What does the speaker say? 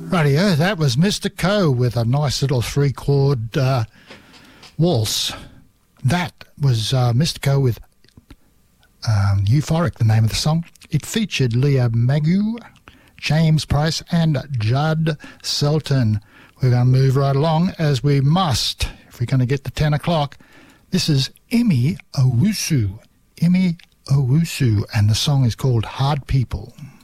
Radio, that was Mr. Coe with a nice little three-chord waltz. That was Mr. Coe with Euphoric, the name of the song. It featured Leah Magu, James Price and Judd Selton. We're going to move right along as we must if we're going to get to 10 o'clock. This is Emi Owusu. Emi Owusu, and the song is called Hard People.